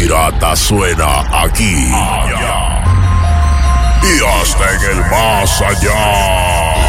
pirata suena aquí y hasta en el más allá.